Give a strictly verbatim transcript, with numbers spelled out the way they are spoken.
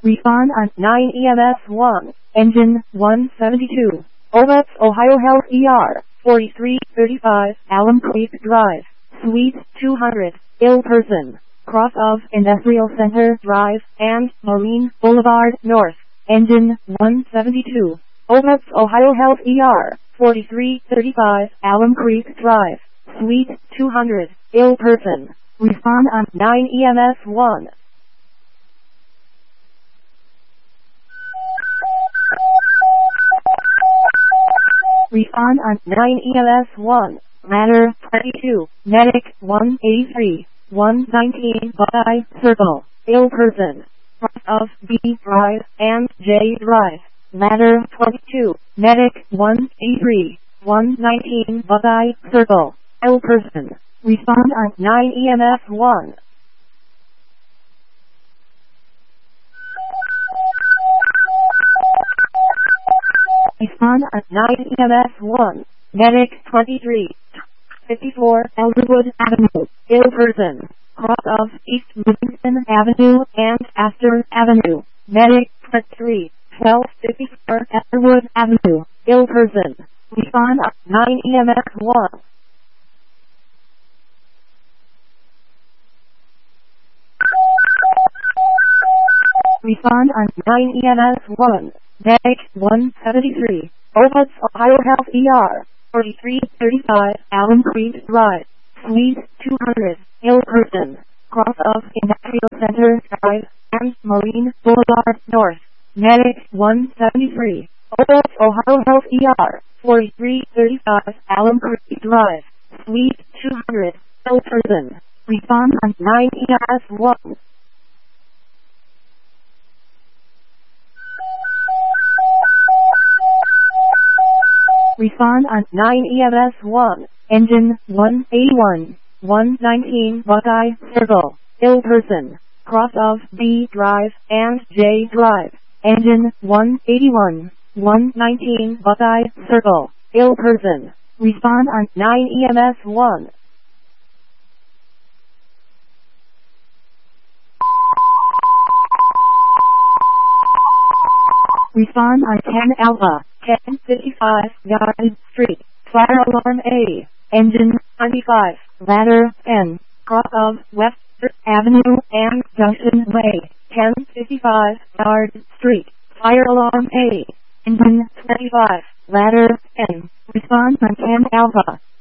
Respond on nine E M S one. Engine one seventy-two. OVEPS Ohio Health E R forty-three thirty-five Alum Creek Drive, Suite two hundred, Ill Person, cross of Industrial Center Drive and Marine Boulevard North. Engine one seventy-two. OVEPS Ohio Health E R forty-three thirty-five Alum Creek Drive, Suite two hundred, Ill Person. Respond on nine E M S one. Respond on nine E M S one. Ladder twenty-two, Medic one eighty-three, one nineteen Buckeye Circle, Ill Person, cross of B Drive and J Drive. Ladder twenty-two, Medic one eighty-three, one nineteen Buckeye Circle, Ill Person. Respond on nine E M S one. Respond on nine E M S one. Medic twenty-three, fifty-four Elderwood Avenue, Ill Person, cross of East Livingston Avenue and Astor Avenue. Medic twenty-three, twelve fifty-four Elderwood Avenue, Ill Person. Respond on nine E M S one. Respond on nine E M S one. Medic one seventy-three. OVEPS Ohio Health E R forty-three thirty-five Alum Creek Drive, Suite two hundred, Ill Person, cross of Industrial Center Drive and Marine Boulevard North. Medic one seventy-three. OVEPS Ohio Health E R forty-three thirty-five Alum Creek Drive, Suite two hundred, Ill Person. Respond on nine E M S one. Respond on nine E M S one. Engine one eighty-one, one nineteen Buckeye Circle, Ill Person, cross of B Drive and J Drive. Engine one eighty-one, one nineteen Buckeye Circle, Ill Person. Respond on nine E M S one. Respond on ten Alpha, ten fifty-five Yard Street, Fire Alarm A. Engine twenty-five, Ladder ten, cross of West Avenue and Junction Way, ten fifty-five Yard Street, Fire Alarm A. Engine twenty-five, Ladder ten. Respond on ten Alpha.